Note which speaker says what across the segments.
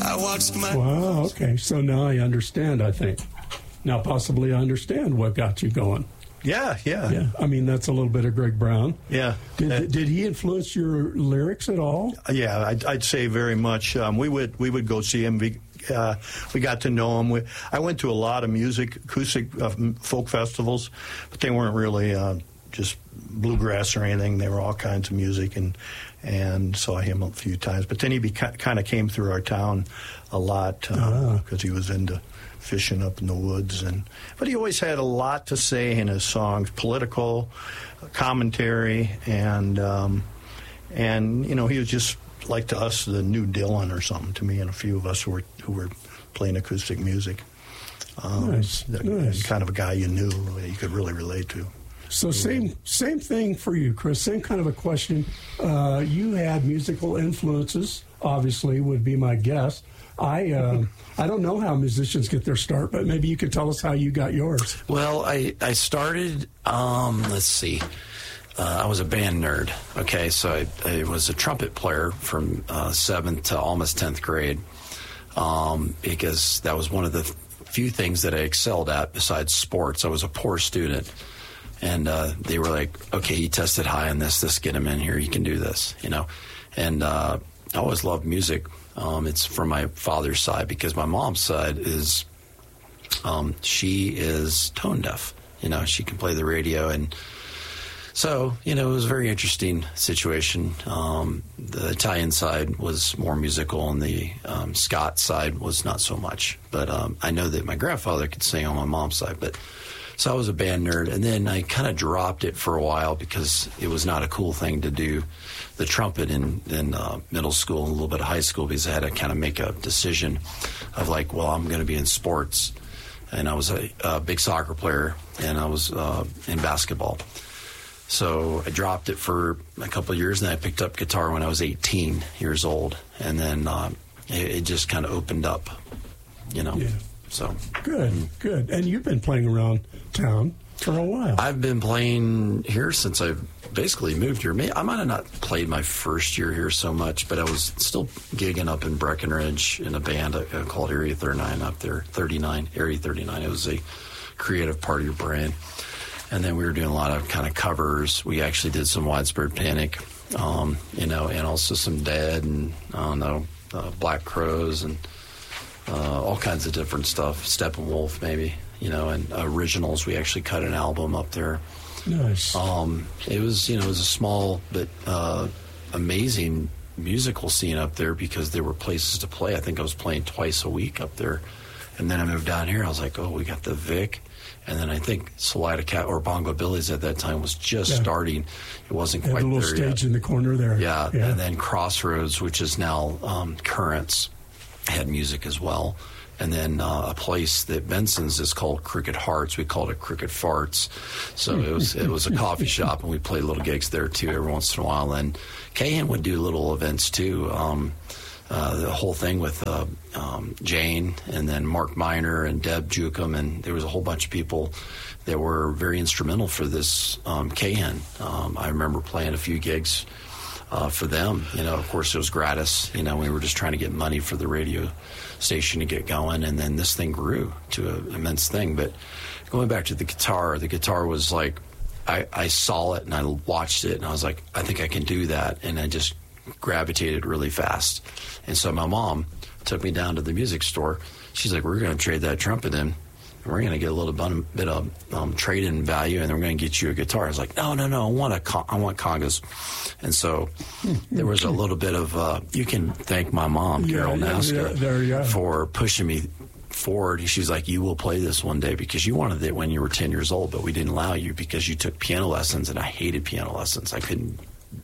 Speaker 1: I watched my...
Speaker 2: Wow, okay. So now I understand, I think. Now possibly I understand what got you going.
Speaker 3: Yeah.
Speaker 2: I mean, that's a little bit of Greg Brown.
Speaker 3: Yeah.
Speaker 2: Did he influence your lyrics at all?
Speaker 3: Yeah, I'd say very much. We would go see him. We got to know him. I went to a lot of acoustic folk festivals, but they weren't really just bluegrass or anything. They were all kinds of music, and saw him a few times. But then he kind of came through our town a lot because he was into fishing up in the woods. But he always had a lot to say in his songs, political commentary, and he was just like to us the new Dylan or something to me, and a few of us who were playing acoustic music.
Speaker 2: Nice.
Speaker 3: Kind of a guy you knew that you could really relate to.
Speaker 2: So same thing for you, Chris. Same kind of a question. You had musical influences, obviously, would be my guess. I don't know how musicians get their start, but maybe you could tell us how you got yours.
Speaker 4: Well, I started, let's see, I was a band nerd, okay? So I was a trumpet player from 7th to almost 10th grade because that was one of the few things that I excelled at besides sports. I was a poor student. And they were like, okay, you tested high on this, get him in here, you can do this, And I always loved music. It's from my father's side because my mom's side is, she is tone deaf. She can play the radio. And so, it was a very interesting situation. The Italian side was more musical and the Scott side was not so much. But I know that my grandfather could sing on my mom's side, so I was a band nerd, and then I kind of dropped it for a while because it was not a cool thing to do the trumpet in middle school and a little bit of high school because I had to kind of make a decision of like, well, I'm going to be in sports. And I was a big soccer player, and I was in basketball. So I dropped it for a couple of years, and then I picked up guitar when I was 18 years old, and then it just kind of opened up, Yeah. So
Speaker 2: good. And you've been playing around town for a while.
Speaker 4: I've been playing here since I've basically moved here. I might have not played my first year here so much, but I was still gigging up in Breckenridge in a band called Area 39 up there. Area 39. It was a creative part of your brain. And then we were doing a lot of kind of covers. We actually did some Widespread Panic, and also some Dead and Black Crowes and all kinds of different stuff. Steppenwolf, maybe, and originals. We actually cut an album up there.
Speaker 2: Nice.
Speaker 4: It was a small but amazing musical scene up there because there were places to play. I think I was playing twice a week up there, and then I moved down here. I was like, oh, we got the Vic, and then I think Salida Cat or Bongo Billy's at that time was just starting. It wasn't quite there yet.
Speaker 2: A little stage in the corner there.
Speaker 4: Yeah, and then Crossroads, which is now Currents, had music as well. And then a place that Benson's is called Crooked Hearts. We called it Crooked Farts. So it was a coffee shop, and we played little gigs there too every once in a while. And Cahan would do little events too. The whole thing with Jane, and then Mark Miner and Deb Jukum, and there was a whole bunch of people that were very instrumental for this Cahan. I remember playing a few gigs for them. Of course, it was gratis. We were just trying to get money for the radio station to get going, and then this thing grew to an immense thing. But going back to the guitar was like, I saw it and I watched it, and I was like, I think I can do that, and I just gravitated really fast. And so my mom took me down to the music store. She's like, we're going to trade that trumpet in. We're going to get a little bit of trade-in value, and then we're going to get you a guitar. I was like, no, I want congas. And so there was a little bit of, you can thank my mom, Carol Naska, for pushing me forward. She's like, you will play this one day because you wanted it when you were 10 years old, but we didn't allow you because you took piano lessons, and I hated piano lessons. I couldn't.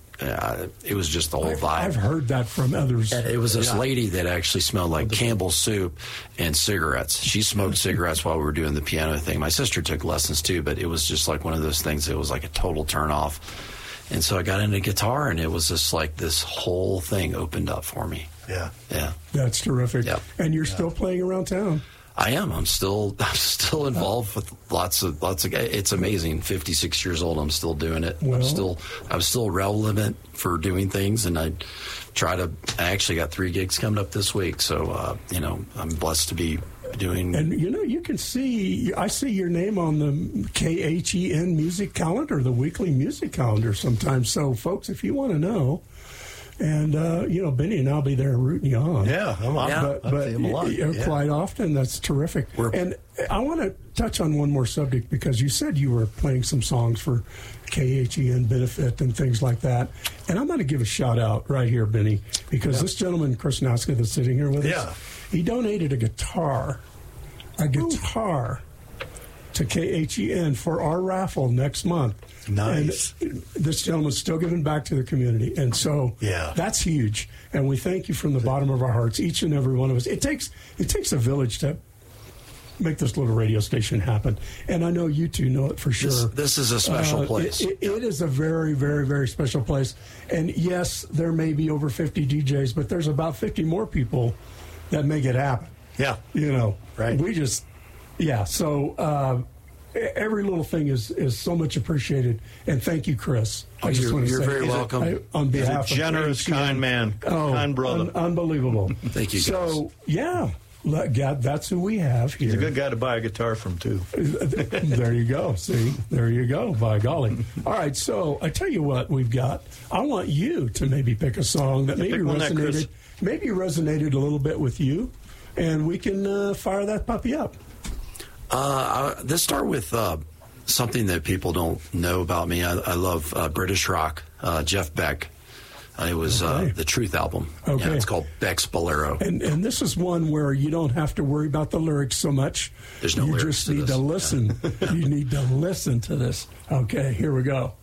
Speaker 4: It was just the whole vibe.
Speaker 2: I've heard that from others.
Speaker 4: And it was this lady that actually smelled like Campbell's soup and cigarettes. She smoked cigarettes while we were doing the piano thing. My sister took lessons too, but it was just like one of those things that was like a total turn off. And so I got into guitar, and it was just like this whole thing opened up for me.
Speaker 3: Yeah.
Speaker 2: That's terrific. Yep. And you're still playing around town.
Speaker 4: I am. I'm still involved with lots of. It's amazing. 56 years old. I'm still doing it. Well, I'm still relevant for doing things, and I I actually got 3 gigs coming up this week, so I'm blessed to be doing.
Speaker 2: And you can see, I see your name on the KHEN music calendar, the weekly music calendar sometimes. So, folks, if you want to know, and Benny and I'll be there rooting you on.
Speaker 3: Yeah, I see him a lot.
Speaker 2: Quite often, that's terrific. And I want to touch on one more subject, because you said you were playing some songs for KHEN benefit and things like that. And I'm going to give a shout out right here, Benny, because this gentleman, Chris Naska, that's sitting here with us, he donated a guitar to KHEN for our raffle next month.
Speaker 3: Nice.
Speaker 2: And this gentleman's still giving back to the community. And so that's huge. And we thank you from the bottom of our hearts, each and every one of us. It takes a village to make this little radio station happen. And I know you two know it for sure.
Speaker 4: This is a special place.
Speaker 2: It is a very, very, very special place. And yes, there may be over 50 DJs, but there's about 50 more people that make it happen.
Speaker 3: Yeah.
Speaker 2: Right. We just, so every little thing is so much appreciated. And thank you, Chris.
Speaker 4: I just want to say, very welcome.
Speaker 2: On behalf
Speaker 3: He's a generous, kind man, kind brother.
Speaker 2: Unbelievable.
Speaker 4: Thank you, guys.
Speaker 2: So, that's who we have here.
Speaker 3: He's a good guy to buy a guitar from, too.
Speaker 2: There you go. See? There you go, by golly. All right, so I tell you what we've got. I want you to maybe pick a song that maybe resonated a little bit with you, and we can fire that puppy up.
Speaker 4: Let's start with something that people don't know about me. I love British rock, Jeff Beck. It was the Truth album.
Speaker 2: Okay.
Speaker 4: Yeah, it's called Beck's Bolero.
Speaker 2: And this is one where you don't have to worry about the lyrics so much.
Speaker 4: There's no lyrics to this.
Speaker 2: You just need to listen. You need to listen to this. Okay, here we go.